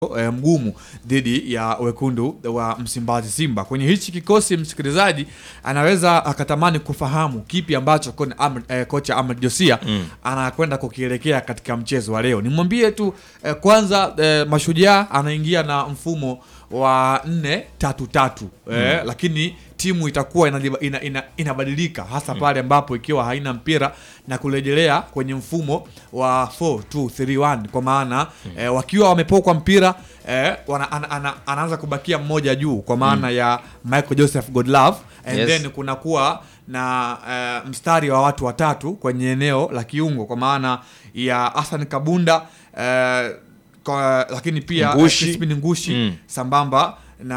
mgumu dhidi ya wekundu wa Msimbazi Simba. Kwenye hichi kikosi, msikilizaji anaweza akatamani kufahamu kipi ambacho kocha Ahmed Josia anakwenda kukielekea katika mchezo wa leo. Nimwambie tu kwanza, Mashujaa anaingia na mfumo wa 4-3-3 lakini timu itakuwa inabadilika hasa pale ambapo ikiwa haina mpira na kurejelea kwenye mfumo wa 4-2-3-1 kwa maana wakiwa wamepokwa mpira anaanza kubakia mmoja juu kwa maana ya Michael Joseph Godlove and then kunakuwa na mstari wa watu watatu kwenye eneo la kiungo kwa maana ya Hassan Kabunda lakini pia Crispin Ngushi sambamba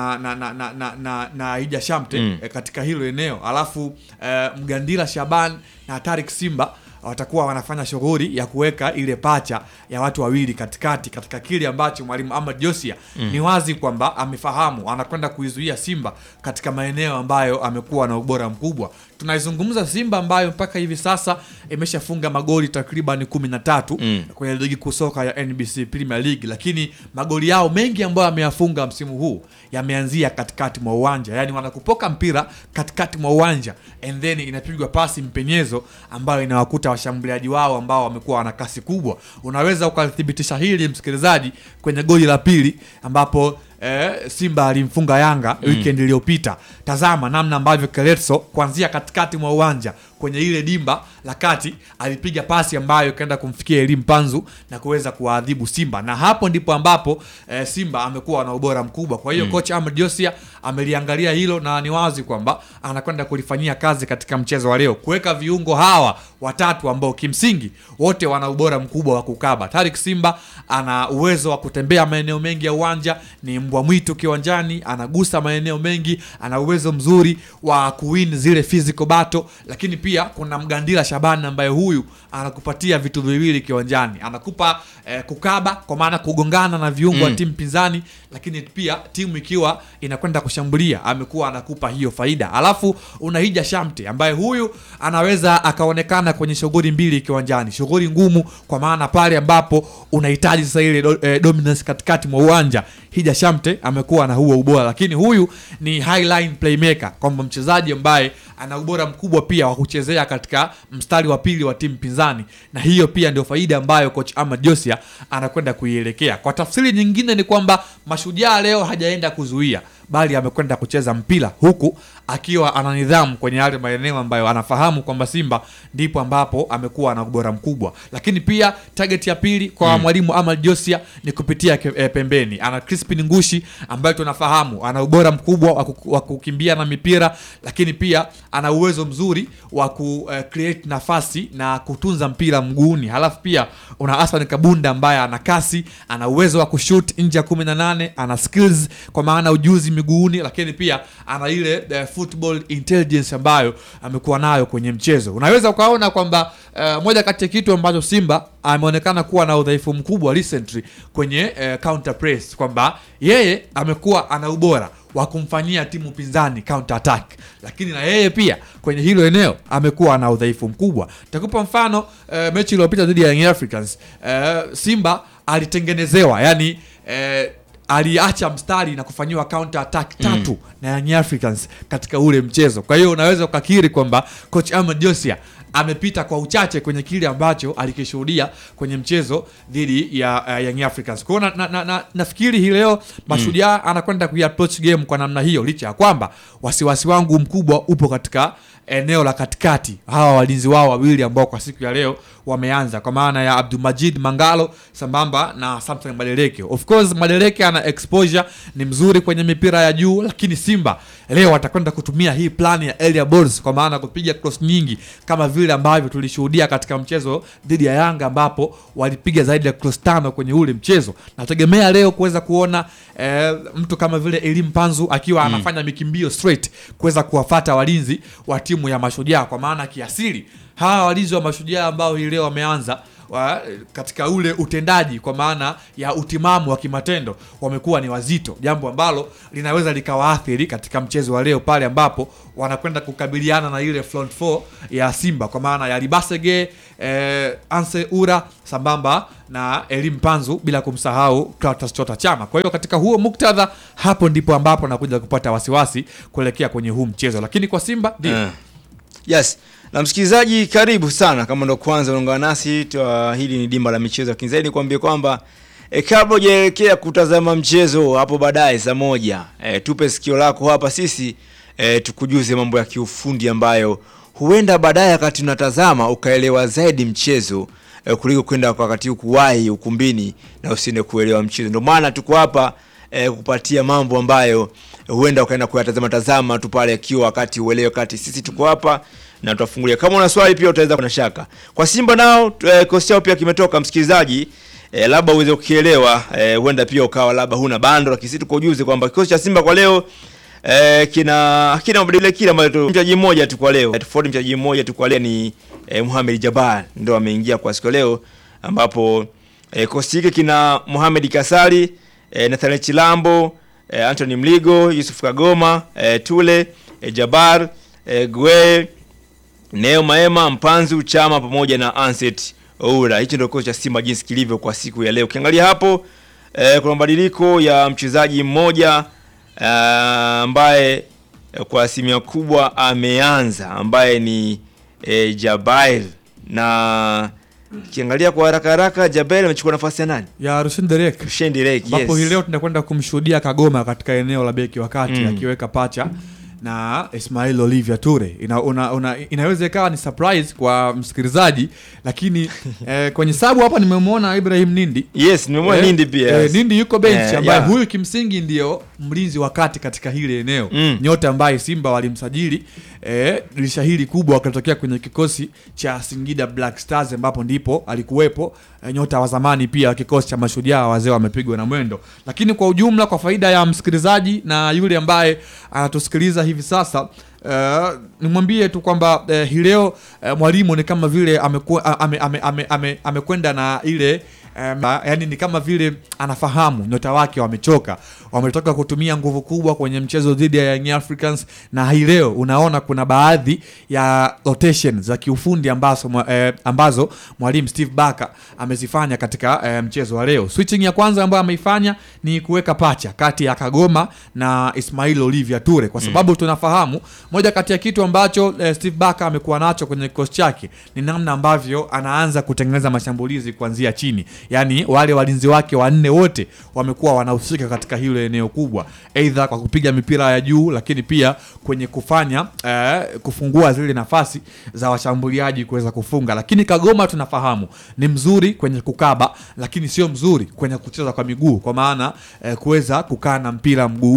na Ija Shamte katika hilo eneo, alafu Mgandila Shaban na Tariq Simba watakuwa wanafanya shughuli ya kuweka ile pacha ya watu wawili katikati katika kile ambacho mwalimu Ahmed Josia ni wazi kwamba amefahamu anakwenda kuizuia Simba katika maeneo ambayo amekuwa na ubora mkubwa. Tunaizungumza Simba ambayo mpaka hivi sasa imeshafunga magoli takriban 13 kwenye ligi kusoka ya NBC Premier League, lakini magoli yao mengi ambayo ameyafunga msimu huu yameanzia katikati mwa uwanja, yani wanakupoka mpira katikati mwa uwanja and then inapigwa pasi mpenyezo ambayo inawakuta washambuliaji wao ambao wamekuwa wana kasi kubwa. Unaweza ukathibitisha hili msikilizaji kwenye goli la pili ambapo Simba alimfunga Yanga weekend iliyopita. Tazama namna ambavyo Keletso kuanzia katikati mwa uwanja kwenye ile dimba la kati alipiga pasi ambayo kaenda kumfikia Elim Panzu na kuweza kuadhibu Simba, na hapo ndipo ambapo Simba amekuwa na ubora mkubwa. Kwa hiyo kocha Ahmed Josia ameliangalia hilo na ni wazi kwamba anakwenda kulifanyia kazi katika mchezo wa leo, kuweka viungo hawa watatu ambao kimsingi wote wana ubora mkubwa wa kukaba. Tariq Simba ana uwezo wa kutembea maeneo mengi ya uwanja, ni mbwa mwitu kiwanjani, anagusa maeneo mengi, ana uwezo mzuri wa kuwin zile physical battle, lakini pia kuna Mgandila Shabani ambaye huyu anakupatia vitu viwili kiwanjani, anakupa kukaba kwa maana kugongana na viungo wa timu pinzani, lakini pia timu ikiwa inakwenda kushambulia amekuwa anakupa hiyo faida. Alafu una Ija Shamte ambaye huyu anaweza akaonekana kwenye shughuli mbili kiwanjani, shughuli ngumu kwa maana pale ambapo unahitaji sasa ile dominance katikati mwa uwanja, Ija Shamte amekuwa na huo ubora, lakini huyu ni highline playmaker, kwamba mchezaji ambaye ana ubora mkubwa pia wa kuchezea katika mstari wa pili wa timu pinzani, na hiyo pia ndio faida ambayo coach Ahmed Josia anakwenda kuielekea. Kwa tafsiri nyingine ni kwamba Mashujaa leo hajaenda kuzuia, bali amekwenda kucheza mpira huku akiwa ana nidhamu kwenye yale maeneo ambayo anafahamu kwamba Simba ndipo ambapo amekuwa na ubora mkubwa. Lakini pia target ya pili kwa mwalimu Ahmed Josia ni kupitia pembeni. Ana Crispin Ngushi ambaye tunafahamu ana ubora mkubwa wa kukimbia na mipira, lakini pia ana uwezo mzuri wa create nafasi na kutunza mpira mguuni. Halafu pia una Hassan Kabunda ambaye ana kasi, ana uwezo wa kushoot nje ya 18, ana skills kwa maana ujuzi miguuni, lakini pia ana ile football intelligence ambayo amekuwa nayo kwenye mchezo. Unaweza ukaona kwamba moja kati ya kitu ambacho Simba ameonekana kuwa na udhaifu mkubwa recently kwenye counter press, kwamba yeye amekuwa ana ubora wa kumfanyia timu pinzani counter attack, lakini na yeye pia kwenye hilo eneo amekuwa na udhaifu mkubwa. Nitakupa mfano mechi iliyopita dhidi ya Young Africans, Simba alitengenezewa, yani aliacha mstari na kufanyiwa counter attack 3 na Young Africans katika ule mchezo. Kwa hiyo unaweza ukakiri kwamba coach Ahmed Josia amepita kwa uchache kwenye kile ambacho alikishuhudia kwenye mchezo dhidi ya Young Africans. Kwa hiyo nafikiri hii leo Mashujaa anakwenda kuapproach game kwa namna hiyo, licha ya kwamba wasiwasi wangu mkubwa upo katika eneo la katikati, hawa walinzi wao wawili ambao kwa siku ya leo wameanza, kwa maana ya Abdulmajid Mangalo sambamba na Samson Madeleke. Of course Madeleke ana exposure, ni mzuri kwenye mipira ya juu, lakini Simba leo atakwenda kutumia hii plan ya area balls, kwa maana kupiga cross nyingi kama vile ambavyo tulishuhudia katika mchezo dhidi ya Yanga ambapo walipiga zaidi ya cross 5 kwenye ule mchezo. Nategemea leo kuweza kuona mtu kama vile Elim Panzu akiwa anafanya mikimbio straight kuweza kuwafuata walinzi wa timu ya Mashujaa, kwa maana kiasili hawa walinzi wa Mashujaa ambao hii leo wameanza katika ule utendaji kwa maana ya utimamu wa kimatendo wamekuwa ni wazito, jambo ambalo linaweza likawaathiri katika mchezo wa leo pale ambapo wanakwenda kukabiliana na ile front four ya Simba kwa maana ya Libasege, Anse Ura sambamba na Elim Panzu bila kumsahau Clatous Chota Chama. Kwa hiyo katika huo muktadha hapo ndipo ambapo nakuja kupata wasiwasi kuelekea kwenye huu mchezo, lakini kwa Simba ndio yes. Na msikilizaji, karibu sana kama ndo kwanza unaungana nasi, hili ni Dimba la Michezo. Kinzaini kuambia kwamba kabla hujaelekea kutazama mchezo hapo baadaye saa 1, tupe sikio lako hapa sisi tukujuze mambo ya kiufundi ambayo huenda baadaye wakati unatazama ukaelewa zaidi mchezo kuliko kwenda kwa wakati ukuwahi ukumbini na usiende kuelewa mchezo. Ndio maana tuko hapa kupatia mambo ambayo huenda ukaenda kuyatazama tu pale akiwa wakati uelewe, wakati sisi tuko hapa na tutafungulia. Kama una swali pia utaweza kuna shaka. Kwa Simba nao kosi yao pia kimetoka msikilizaji, labda uweze kukielewa, huenda pia ukawa labda huna bando, lakini sisi tuko juzi kwamba kikosi cha Simba kwa leo kina mabadiliko kile ambayo mchezaji mmoja tu kwa leo. Tofauti mchezaji mmoja tu kwa leo ni Mohamed Jabbar ndio ameingia kwa siku leo, ambapo kosi hiki kina Mohamed Kasali, Nathaniel Chilambo, Anthony Mligo, Yusuf Kagoma, Tule, Jabbar, Gwe, Neo Maema, Mpanzu, Chama pamoja na Anset Oura. Hicho ndio kocha Simba jinsi kilivyo kwa siku ya leo. Ukiangalia hapo kuna mabadiliko ya mchezaji mmoja ambaye kwa asilimia kubwa ameanza, ambaye ni Jabbar, na kiangalia kwa haraka Jabbar amechukua nafasi ya nani? Ya Rushen Derek. Yes. Hapo hii leo tunakwenda kumshuhudia Kagoma katika eneo la beki wakati akiweka pacha na Ismail Olivia Toure. Inaweza ikawa ni surprise kwa msikilizaji, lakini kwenye sabu hapa nimemwona Ibrahim Nindi. Yes, nimemwona Nindi pia. Yes. Nindi yuko bench ambaye huyu kimsingi ndio mlinzi wakati katika hili eneo. Nyota ambaye Simba walimsajili dirisha hili kubwa akatokea kwenye kikosi cha Singida Black Stars ambapo ndipo alikuwepo nyota wa zamani pia kikosi cha Mashujaa wazee wamepigwa na mwendo. Lakini kwa ujumla, kwa faida ya msikilizaji na yule ambaye anatusikiliza hivi sasa, nimwambie tu kwamba hii leo mwalimu ni kama vile amekwenda na ile yani ni kama vile anafahamu nyota wake wamechoka, wametoka kutumia nguvu kubwa kwenye mchezo dhidi ya Young Africans, na hii leo unaona kuna baadhi ya rotation za kiufundi ambazo mwalimu Steve Barker amezifanya katika mchezo wa leo. Switching ya kwanza ambayo ameifanya ni kuweka pacha kati ya Kagoma na Ismail Olivia Toure, kwa sababu tunafahamu moja kati ya kitu ambacho Steve Barker amekuwa nacho kwenye kikosi chake ni namna ambavyo anaanza kutengeneza mashambulizi kuanzia chini. Yani wale walinzi wake wanne wote wamekuwa wanahusika katika hilo eneo kubwa, aidha kwa kupiga mipira ya juu, lakini pia kwenye kufanya kufungua zile nafasi za washambuliaji kuweza kufunga. Lakini Kagoma tunafahamu ni mzuri kwenye kukaba, lakini sio mzuri kwenye kucheza kwa miguu, kwa maana kuweza kukaa na mpira mguu